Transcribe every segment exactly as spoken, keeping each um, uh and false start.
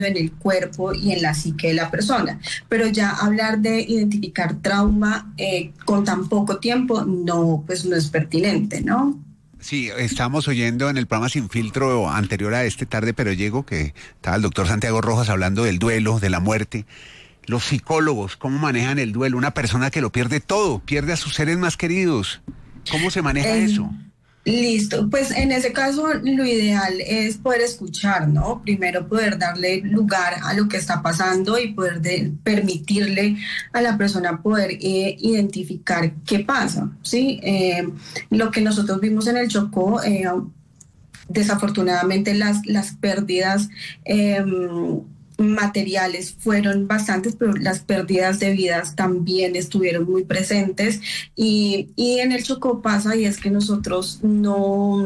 en el cuerpo y en la psique de la persona. Pero ya hablar de identificar trauma eh, con tan poco tiempo, no, pues no es pertinente, ¿no? Sí, estamos oyendo en el programa Sin Filtro anterior a este Tarde Pero Llego, que estaba el doctor Santiago Rojas hablando del duelo, de la muerte. Los psicólogos, ¿cómo manejan el duelo? Una persona que lo pierde todo, pierde a sus seres más queridos. ¿Cómo se maneja eh, eso? Listo, pues en ese caso lo ideal es poder escuchar, ¿no? Primero poder darle lugar a lo que está pasando y poder de, permitirle a la persona poder eh, identificar qué pasa, ¿sí? Eh, lo que nosotros vimos en el Chocó, eh, desafortunadamente las, las pérdidas eh, materiales fueron bastantes, pero las pérdidas de vidas también estuvieron muy presentes y, y en el Chocó pasa y es que nosotros no...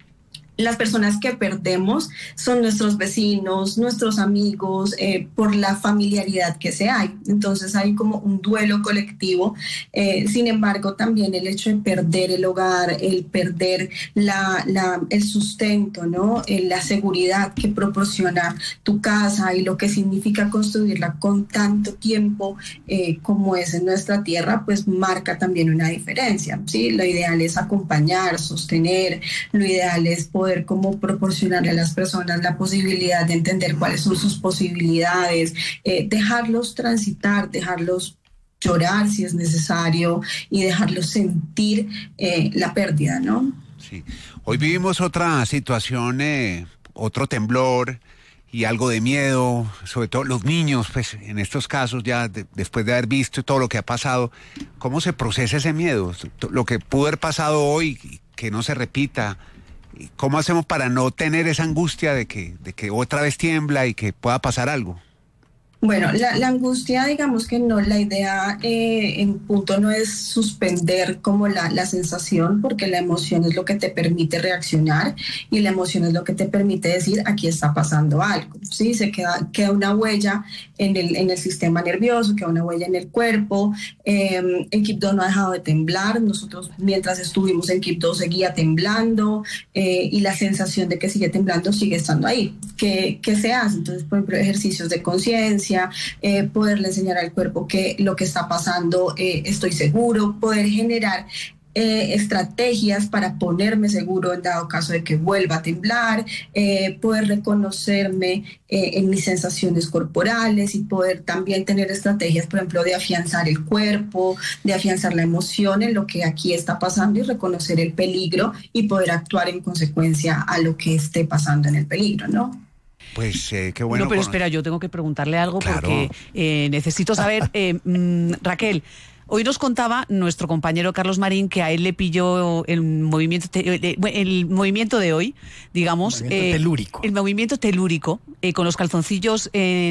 Las personas que perdemos son nuestros vecinos, nuestros amigos, eh, por la familiaridad que se hay. Entonces hay como un duelo colectivo. Eh, sin embargo, también el hecho de perder el hogar, el perder la, la, el sustento, ¿no? Eh, la seguridad que proporciona tu casa y lo que significa construirla con tanto tiempo eh, como es en nuestra tierra, pues marca también una diferencia, ¿sí? Lo ideal es acompañar, sostener, lo ideal es poder poder como proporcionarle a las personas la posibilidad de entender cuáles son sus posibilidades, eh, dejarlos transitar, dejarlos llorar si es necesario y dejarlos sentir eh, la pérdida, ¿no? Sí. Hoy vivimos otra situación, eh, otro temblor y algo de miedo, sobre todo los niños, pues en estos casos ya de, después de haber visto todo lo que ha pasado, ¿cómo se procesa ese miedo? Lo que pudo haber pasado hoy, que no se repita. ¿Cómo hacemos para no tener esa angustia de que, de que otra vez tiembla y que pueda pasar algo? Bueno, la, la angustia, digamos que no, la idea eh, en punto no es suspender como la, la sensación, porque la emoción es lo que te permite reaccionar y la emoción es lo que te permite decir aquí está pasando algo, ¿sí? Se queda, queda una huella en el, en el sistema nervioso, queda una huella en el cuerpo. Eh, en Quibdó no ha dejado de temblar, nosotros mientras estuvimos en Quibdó seguía temblando eh, y la sensación de que sigue temblando sigue estando ahí. ¿Qué, qué se hace? Entonces, por ejemplo, ejercicios de conciencia, Eh, poderle enseñar al cuerpo que lo que está pasando, eh, estoy seguro, poder generar eh, estrategias para ponerme seguro en dado caso de que vuelva a temblar, eh, poder reconocerme eh, en mis sensaciones corporales y poder también tener estrategias, por ejemplo, de afianzar el cuerpo, de afianzar la emoción en lo que aquí está pasando y reconocer el peligro y poder actuar en consecuencia a lo que esté pasando en el peligro, ¿no? Pues eh, qué bueno. No, pero espera, yo tengo que preguntarle algo. Claro. Porque eh, necesito saber, eh, mm, Raquel, hoy nos contaba nuestro compañero Carlos Marín que a él le pilló el movimiento te, el movimiento de hoy, digamos, el movimiento eh, telúrico. El movimiento telúrico, eh, con los calzoncillos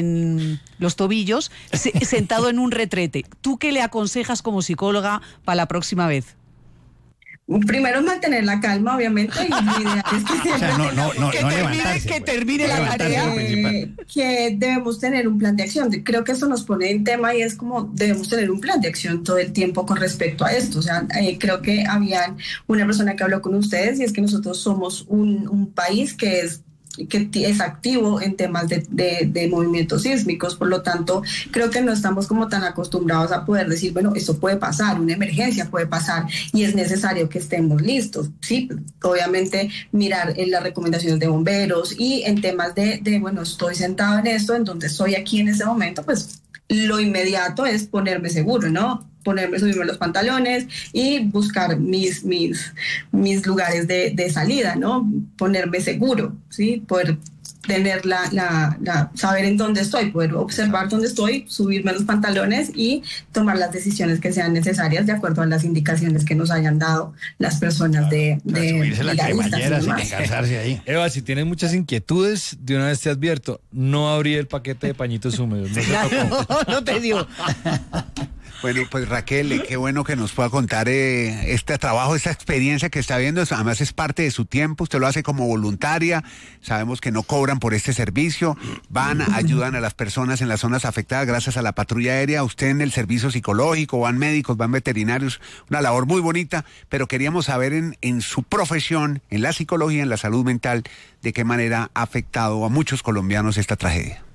en los tobillos, se, sentado en un retrete. ¿Tú qué le aconsejas como psicóloga para la próxima vez? Primero mantener la calma, obviamente, y la idea es que, o sea, no, no, no, que no termine, que pues. termine no la tarea. Eh, que debemos tener un plan de acción. Creo que eso nos pone en tema y es como debemos tener un plan de acción todo el tiempo con respecto a esto. O sea, eh, creo que había una persona que habló con ustedes y es que nosotros somos un, un país que es que es activo en temas de, de, de movimientos sísmicos, por lo tanto creo que no estamos como tan acostumbrados a poder decir, bueno, esto puede pasar, una emergencia puede pasar y es necesario que estemos listos, sí, obviamente mirar en las recomendaciones de bomberos y en temas de, de, bueno, estoy sentado en esto, en donde estoy aquí en ese momento, pues lo inmediato es ponerme seguro, ¿no? Ponerme, subirme los pantalones y buscar mis, mis, mis lugares de, de salida, ¿no? Ponerme seguro, ¿sí? Poder tener la, la, la, saber en dónde estoy, poder observar dónde estoy, subirme los pantalones y tomar las decisiones que sean necesarias de acuerdo a las indicaciones que nos hayan dado las personas de, de subirse la cremallera sin cansarse ahí. Eva, si tienes muchas inquietudes, de una vez te advierto, no abrí el paquete de pañitos húmedos. No, no, no te digo. Bueno, pues Raquel, qué bueno que nos pueda contar eh, este trabajo, esta experiencia que está viendo. Además es parte de su tiempo, usted lo hace como voluntaria, sabemos que no cobran por este servicio, van, ayudan a las personas en las zonas afectadas gracias a la patrulla aérea, usted en el servicio psicológico, van médicos, van veterinarios, una labor muy bonita, pero queríamos saber en, en su profesión, en la psicología, en la salud mental, de qué manera ha afectado a muchos colombianos esta tragedia.